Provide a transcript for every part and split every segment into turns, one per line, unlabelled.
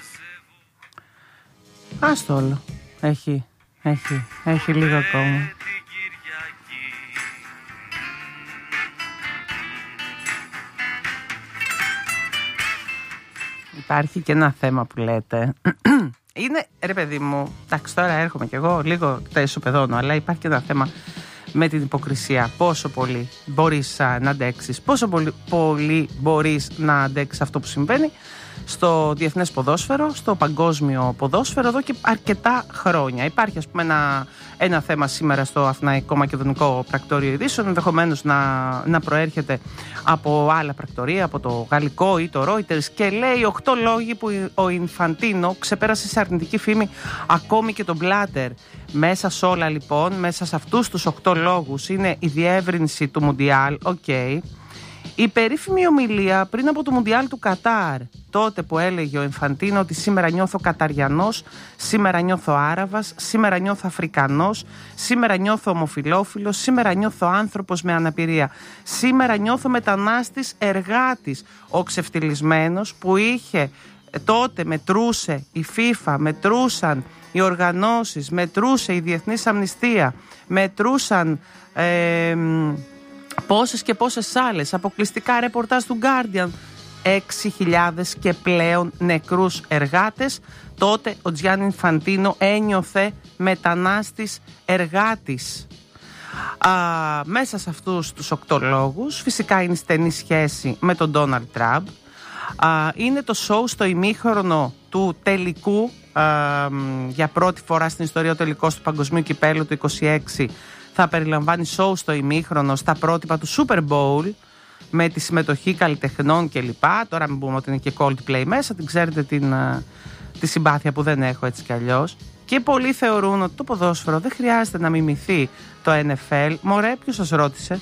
Άστο όλο. Έχει λίγο ακόμα. Υπάρχει και ένα θέμα που λέτε. Είναι, ρε παιδί μου, εντάξει, τώρα έρχομαι κι εγώ λίγο τα ισοπεδώνω, αλλά υπάρχει και ένα θέμα με την υποκρισία. Πόσο πολύ μπορείς να αντέξεις, πόσο πολύ μπορείς να αντέξεις αυτό που συμβαίνει στο διεθνές ποδόσφαιρο, στο παγκόσμιο ποδόσφαιρο εδώ και αρκετά χρόνια. Υπάρχει, ας πούμε, ένα θέμα σήμερα στο Αθηναϊκό Μακεδονικό Πρακτορείο Ειδήσεων, ενδεχομένως να προέρχεται από άλλα πρακτορεία, από το Γαλλικό ή το Reuters, και λέει 8 λόγοι που ο Ινφαντίνο ξεπέρασε σε αρνητική φήμη ακόμη και τον Μπλάτερ. Μέσα σε όλα, λοιπόν, μέσα σε αυτούς τους 8 λόγους είναι η διεύρυνση του Μουντιάλ, η περίφημη ομιλία πριν από το Μουντιάλ του Κατάρ, τότε που έλεγε ο Ινφαντίνο ότι σήμερα νιώθω Καταριανός, σήμερα νιώθω Άραβας, σήμερα νιώθω Αφρικανός, σήμερα νιώθω ομοφυλόφιλος, σήμερα νιώθω άνθρωπος με αναπηρία, σήμερα νιώθω μετανάστης εργάτης. Ο ξεφτυλισμένος που είχε τότε, μετρούσε η FIFA, μετρούσαν οι οργανώσεις, μετρούσε η Διεθνής Αμνηστία, μετρούσαν πόσες και πόσες άλλες, αποκλειστικά ρεπορτάζ του Guardian, 6.000 και πλέον νεκρούς εργάτες. Τότε ο Τζιάννη Ινφαντίνο ένιωθε μετανάστης εργάτης. Μέσα σε αυτούς τους 8 λόγους φυσικά είναι στενή σχέση με τον Ντόναλντ Τραμπ. Είναι το show στο ημίχρονο του τελικού, για πρώτη φορά στην ιστορία ο τελικός του Παγκοσμίου Κυπέλλου του 26 θα περιλαμβάνει show στο ημίχρονο στα πρότυπα του Super Bowl, με τη συμμετοχή καλλιτεχνών κλπ. Τώρα μην πούμε ότι είναι και Coldplay μέσα, την ξέρετε τη συμπάθεια που δεν έχω έτσι κι αλλιώς. Και πολλοί θεωρούν ότι το ποδόσφαιρο δεν χρειάζεται να μιμηθεί το NFL. Μωρέ, ποιος σας ρώτησε?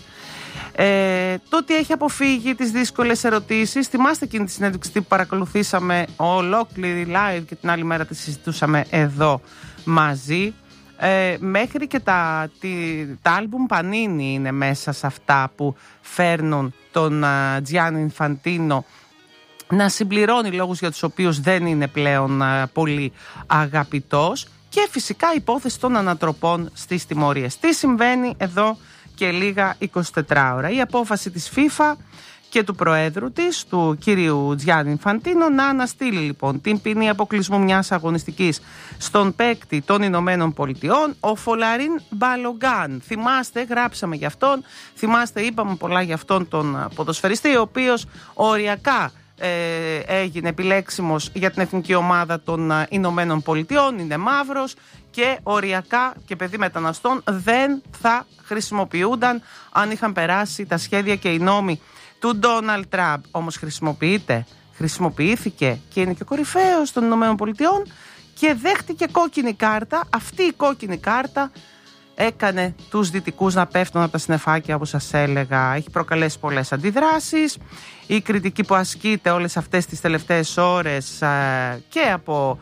Το ότι έχει αποφύγει τις δύσκολες ερωτήσεις. Θυμάστε εκείνη τη συνέντευξη που παρακολουθήσαμε ολόκληρη live και την άλλη μέρα τη συζητούσαμε εδώ μαζί. Μέχρι και τα άλμπουμ Πανίνι είναι μέσα σε αυτά που φέρνουν τον Τζιάννη Ινφαντίνο να συμπληρώνει λόγους για τους οποίους δεν είναι πλέον πολύ αγαπητός, και φυσικά η υπόθεση των ανατροπών στις τιμωρίες. Τι συμβαίνει εδώ και λίγα 24 ώρα? Η απόφαση της FIFA και του Προέδρου της, του κύριου Τζιάννη Ινφαντίνο, να αναστείλει λοιπόν την ποινή αποκλεισμού μιας αγωνιστικής στον παίκτη των Ηνωμένων Πολιτειών, ο Φολαρίν Μπαλογκάν. Θυμάστε, γράψαμε για αυτόν, θυμάστε, είπαμε πολλά για αυτόν τον ποδοσφαιριστή, ο οποίος οριακά έγινε επιλέξιμος για την εθνική ομάδα των Ηνωμένων Πολιτειών, είναι μαύρος και οριακά και παιδί μεταναστών δεν θα χρησιμοποιούνταν αν είχαν περάσει τα σχέδια και οι νόμοι του Ντόναλντ Τραμπ. Όμως χρησιμοποιήθηκε και είναι και κορυφαίος των Ηνωμένων Πολιτειών και δέχτηκε κόκκινη κάρτα. Αυτή η κόκκινη κάρτα έκανε τους δυτικούς να πέφτουν από τα συννεφάκια, όπως σας έλεγα. Έχει προκαλέσει πολλές αντιδράσεις. Η κριτική που ασκείται όλες αυτές τις τελευταίες ώρες και από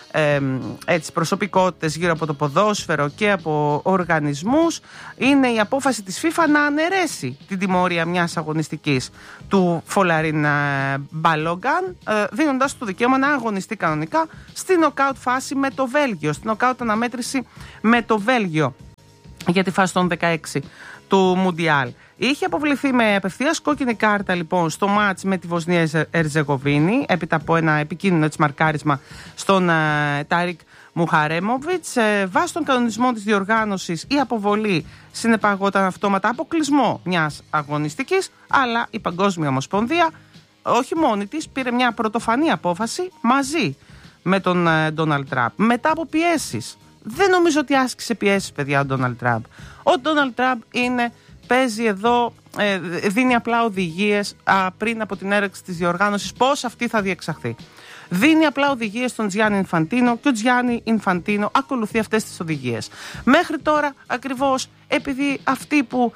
προσωπικότητες γύρω από το ποδόσφαιρο και από οργανισμούς είναι η απόφαση της FIFA να αναιρέσει την τιμωρία μιας αγωνιστικής του Φολαρίν Μπαλόγκαν, δίνοντας του δικαίωμα να αγωνιστεί κανονικά στη νοκάουτ φάση με το Βέλγιο, στη νοκάουτ αναμέτρηση με το Βέλγιο για τη φάση των 16 του Μουντιάλ. Είχε αποβληθεί με απευθείας κόκκινη κάρτα λοιπόν στο μάτς με τη Βοσνία Ερζεγοβίνη, έπειτα από ένα επικίνδυνο έτσι μαρκάρισμα στον Τάρικ Μουχαρέμοβιτς. Βάσει των κανονισμών της διοργάνωσης, η αποβολή συνεπαγόταν αυτόματα αποκλεισμό μιας αγωνιστικής, αλλά η Παγκόσμια Ομοσπονδία όχι μόνη της πήρε μια πρωτοφανή απόφαση μαζί με τον Ντόναλντ Τραμπ, μετά από πιέσεις. Δεν νομίζω ότι άσκησε πιέσεις, παιδιά, ο Ντόναλντ Τραμπ. Ο Ντόναλντ Τραμπ παίζει εδώ, δίνει απλά οδηγίες πριν από την έναρξη της διοργάνωσης πώς αυτή θα διεξαχθεί. Δίνει απλά οδηγίες στον Τζιάννη Ινφαντίνο και ο Τζιάννη Ινφαντίνο ακολουθεί αυτές τις οδηγίες. Μέχρι τώρα, ακριβώς επειδή αυτοί που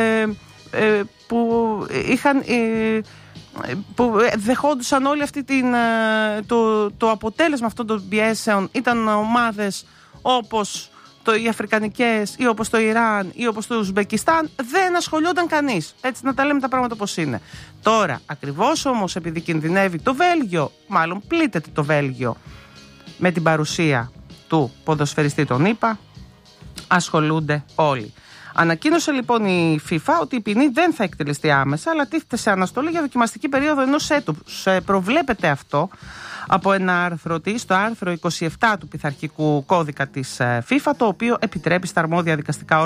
δεχόντουσαν όλη αυτή το αποτέλεσμα αυτών των πιέσεων ήταν ομάδες όπως οι Αφρικανικές ή όπως το Ιράν ή όπως το Ουσμπεκιστάν, δεν ασχολιόταν κανείς. Έτσι, να τα λέμε τα πράγματα όπως είναι. Τώρα, ακριβώς όμως επειδή κινδυνεύει το Βέλγιο, μάλλον πλήττεται το Βέλγιο με την παρουσία του ποδοσφαιριστή των ΗΠΑ, ασχολούνται όλοι. Ανακοίνωσε λοιπόν η FIFA ότι η ποινή δεν θα εκτελεστεί άμεσα, αλλά τίθεται σε αναστολή για δοκιμαστική περίοδο ενός έτους. Προβλέπεται αυτό από ένα άρθρο της, το άρθρο 27 του πειθαρχικού κώδικα της FIFA, το οποίο επιτρέπει στα αρμόδια δικαστικά